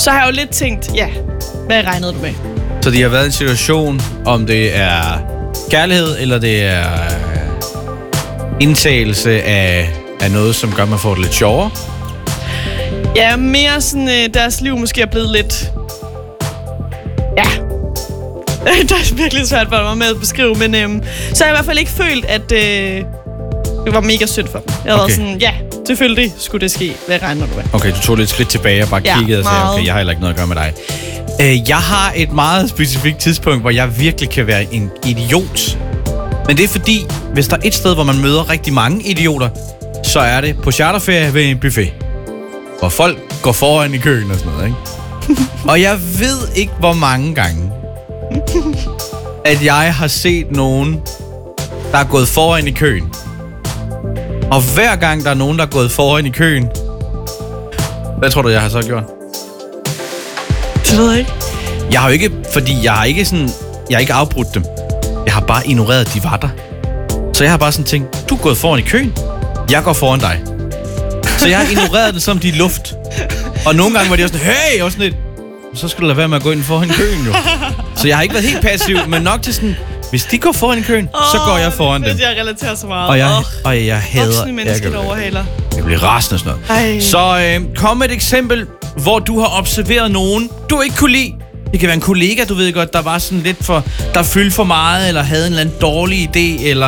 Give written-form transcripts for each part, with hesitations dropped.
så har jeg jo lidt tænkt, ja, hvad regnede du med? Så de har været i en situation, om det er kærlighed, eller det er indtagelse af noget, som gør, at man får det lidt sjovere? Ja, mere sådan, deres liv måske er blevet lidt... Ja. Det er virkelig svært for mig med at beskrive, men så har jeg i hvert fald ikke følt, at det var mega synd for dem. Jeg havde sådan, ja, selvfølgelig skulle det ske. Hvad regner du med? Okay, du tog lidt skridt tilbage og bare kiggede og sagde, okay, jeg har heller ikke noget at gøre med dig. Jeg har et meget specifikt tidspunkt, hvor jeg virkelig kan være en idiot. Men det er fordi, hvis der er et sted, hvor man møder rigtig mange idioter, så er det på charterferie ved en buffet. Hvor folk går foran i køen og sådan noget, ikke? Og jeg ved ikke, hvor mange gange, at jeg har set nogen, der er gået foran i køen. Og hver gang der er nogen, der er gået foran i køen, hvad tror du, jeg har så gjort? Det ved jeg ikke. Jeg har jo ikke, fordi jeg har ikke afbrudt dem. Jeg har bare ignoreret, at de var der. Så jeg har bare sådan tænkt, du er gået foran i køen. Jeg går foran dig. Så jeg har ignoreret det, som de er luft. Og nogle gange var de også sådan, hey, og sådan lidt, så skal du lade være med at gå ind foran køen jo. Så jeg har ikke været helt passiv, men nok til sådan, hvis de går foran i køen, så går jeg foran dem. Jeg relaterer så meget. Og jeg hader... Voksne mennesker, der overhaler. Jeg bliver rasende og sådan noget. Så kom et eksempel, hvor du har observeret nogen, du ikke kunne lide. Det kan være en kollega, du ved godt, der var sådan lidt for... Der fyldte for meget, eller havde en eller anden dårlig idé, eller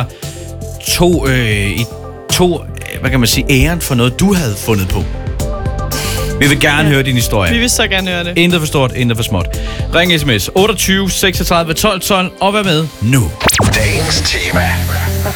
tog hvad kan man sige, æren for noget, du havde fundet på. Vi vil gerne høre din historie. Vi vil så gerne høre det. Intet for stort, intet for småt. Ring sms 28 36 12 12 og vær med nu. Dagens tema.